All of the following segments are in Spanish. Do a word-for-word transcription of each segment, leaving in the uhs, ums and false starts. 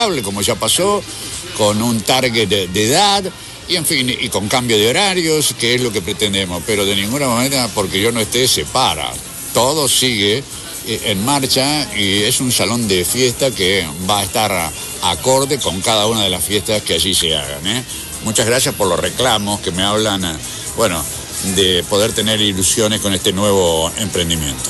como ya pasó, con un target de, de edad, y en fin, y con cambio de horarios, que es lo que pretendemos, pero de ninguna manera porque yo no esté se para, todo sigue en marcha y es un salón de fiesta que va a estar acorde con cada una de las fiestas que allí se hagan, ¿eh? Muchas gracias por los reclamos que me hablan, bueno, de poder tener ilusiones con este nuevo emprendimiento.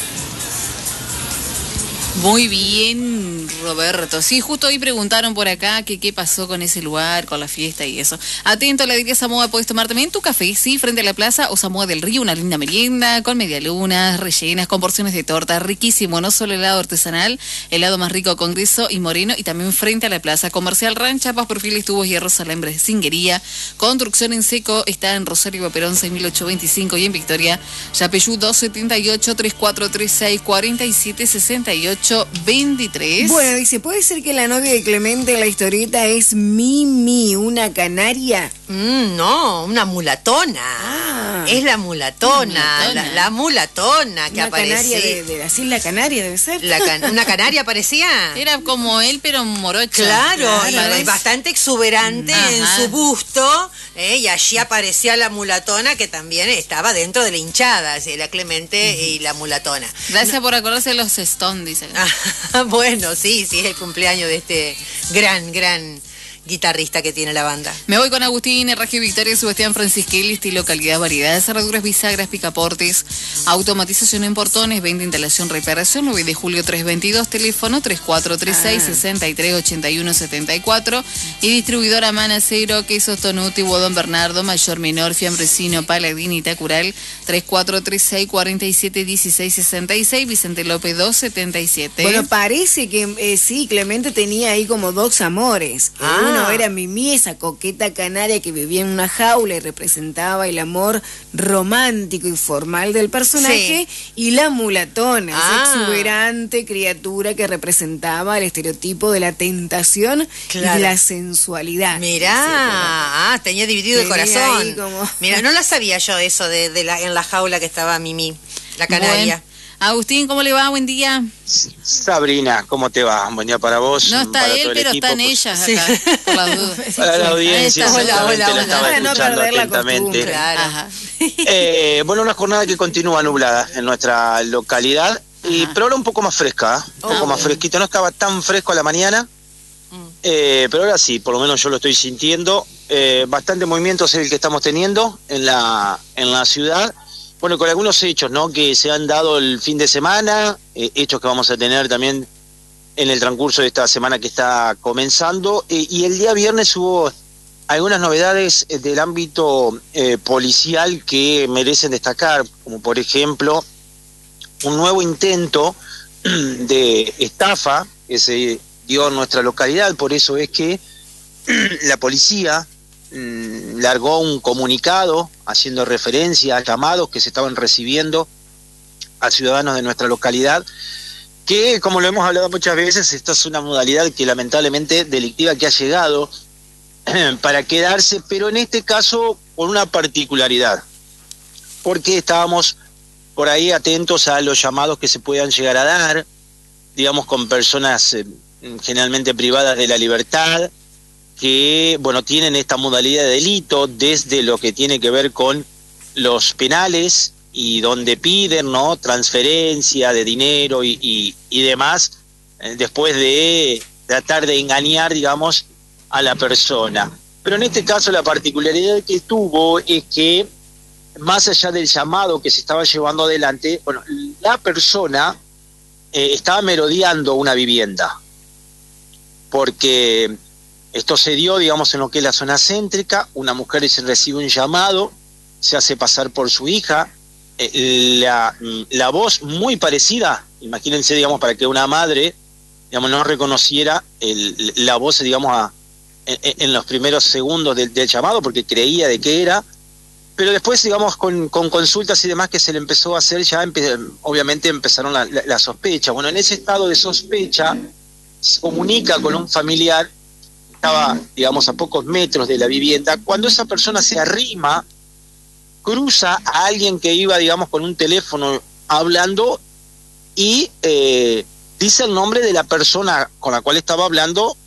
Muy bien, Roberto. Sí, justo hoy preguntaron por acá que qué pasó con ese lugar, con la fiesta y eso. Atento, la diría Samoa, puedes tomar también tu café, sí, frente a la plaza o Samoa del Río, una linda merienda con medialunas, rellenas, con porciones de torta, riquísimo, no solo helado artesanal, helado más rico Congreso y Moreno, y también frente a la plaza comercial Ranch, chapas, perfiles, tubos, hierros, alambres de cinguería, construcción en seco, está en Rosario Perón seis mil ochocientos veinticinco y en Victoria, Yapeyú dos setenta y ocho, treinta y cuatro treinta y seis, cuarenta y siete, sesenta y ocho. veintitrés. Bueno, dice, ¿puede ser que la novia de Clemente en la historieta es Mimi, una canaria? Mm, no, una mulatona. Ah, es la mulatona, mulatona. La, la mulatona que una aparece. Canaria de, de las Islas Canarias debe ser. La can, ¿Una canaria parecía? Era como él, pero morocho. Claro, Claro, y es- bastante exuberante Ajá. en su busto, eh, y allí aparecía la mulatona que también estaba dentro de la hinchada, así, la Clemente y la mulatona. Gracias por acordarse de los Stone, dice. Ah, bueno, sí, sí, es el cumpleaños de este gran, gran guitarrista que tiene la banda. Me voy con Agustín, Regio Victoria, Sebastián Francisquelli, estilo, calidad, variedad, cerraduras, bisagras, picaportes, automatización en portones, venta, instalación, reparación, nueve de julio trescientos veintidós, teléfono tres cuatro tres seis, sesenta y tres ochenta y uno setenta y cuatro y distribuidora Manacero, quesos Tonuti, Bodón Bernardo, Mayor Menor, Fiambrecino, Paladini, Tacural, tres cuatro tres seis, cuarenta y siete dieciséis sesenta y seis, Vicente López dos setenta y siete. Bueno, parece que eh, sí, Clemente tenía ahí como dos amores. El Ah. Uno era Mimi, esa coqueta canaria que vivía en una jaula y representaba el amor romántico y formal del personaje, y la mulatona, Ah. esa exuberante criatura que representaba el estereotipo de la tentación Claro. y la sensualidad. Mirá, Dice, ah, tenía dividido Tenía el corazón. ahí como- Mira, no la sabía yo eso de, de la en la jaula que estaba Mimi, la canaria. Bueno, Agustín, ¿cómo le va? Buen día. Sabrina, ¿cómo te va? Buen día para vos. No está para él, todo el pero equipo, están pues, ellas sí. acá, por las dudas. Para la audiencia, Ahí está. Hola, hola, seguramente la hola. estaba Para no escuchando perder la atentamente. costumbre. Claro. Ajá. Eh, bueno, una jornada que continúa nublada en nuestra localidad, y, Ajá. pero ahora un poco más fresca, ¿eh? un Ah, poco más bueno. fresquito. No estaba tan fresco a la mañana, Mm. eh, pero ahora sí, por lo menos yo lo estoy sintiendo. Eh, bastante movimiento es el que estamos teniendo en la, en la ciudad. Bueno, con algunos hechos, ¿no?, que se han dado el fin de semana, eh, hechos que vamos a tener también en el transcurso de esta semana que está comenzando, eh, y el día viernes hubo algunas novedades eh, del ámbito eh, policial que merecen destacar, como por ejemplo un nuevo intento de estafa que se dio en nuestra localidad. Por eso es que la policía mm, largó un comunicado haciendo referencia a llamados que se estaban recibiendo a ciudadanos de nuestra localidad, que, como lo hemos hablado muchas veces, esta es una modalidad que lamentablemente delictiva que ha llegado para quedarse, pero en este caso con una particularidad, porque estábamos por ahí atentos a los llamados que se puedan llegar a dar, digamos, con personas eh, generalmente privadas de la libertad, que, bueno, tienen esta modalidad de delito, desde lo que tiene que ver con los penales y donde piden, ¿no?, transferencia de dinero y, y, y demás, eh, después de tratar de engañar, digamos, a la persona. Pero en este caso la particularidad que tuvo es que, más allá del llamado que se estaba llevando adelante, bueno, la persona eh, estaba merodeando una vivienda, porque esto se dio, digamos, en lo que es la zona céntrica. Una mujer se recibe un llamado, se hace pasar por su hija, eh, la, la voz muy parecida, imagínense, digamos, para que una madre, digamos, no reconociera el, la voz, digamos, a, en, en los primeros segundos del, del llamado, porque creía de qué era, pero después, digamos, con, con consultas y demás que se le empezó a hacer, ya empe- obviamente empezaron la, la, la sospecha. Bueno, en ese estado de sospecha, se comunica con un familiar, estaba, digamos, a pocos metros de la vivienda. Cuando esa persona se arrima, cruza a alguien que iba, digamos, con un teléfono hablando, y eh, dice el nombre de la persona con la cual estaba hablando